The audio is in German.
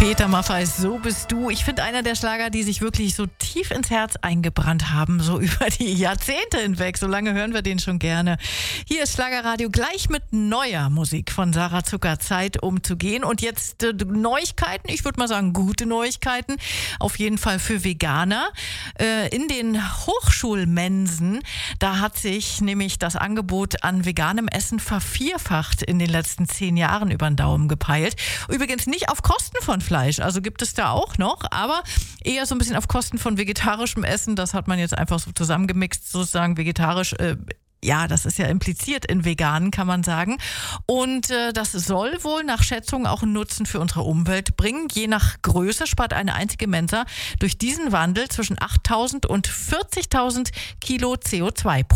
Peter Maffay, so bist du. Ich finde, einer der Schlager, die sich wirklich so tief ins Herz eingebrannt haben, so über die Jahrzehnte hinweg. So lange hören wir den schon gerne. Hier ist Schlagerradio gleich mit neuer Musik von Sarah Zucker. Zeit umzugehen. Und jetzt Neuigkeiten, ich würde mal sagen gute Neuigkeiten, auf jeden Fall für Veganer. In den Hochschulmensen, da hat sich nämlich das Angebot an veganem Essen vervierfacht in den letzten 10 Jahren über den Daumen gepeilt. Übrigens nicht auf Kosten von Fleisch, also gibt es da auch noch, aber eher so ein bisschen auf Kosten von vegetarischem Essen. Das hat man jetzt einfach so zusammengemixt, sozusagen vegetarisch. Ja, das ist ja impliziert in veganen, kann man sagen. Und das soll wohl nach Schätzungen auch einen Nutzen für unsere Umwelt bringen. Je nach Größe spart eine einzige Mensa durch diesen Wandel zwischen 8.000 und 40.000 Kilo CO2 pro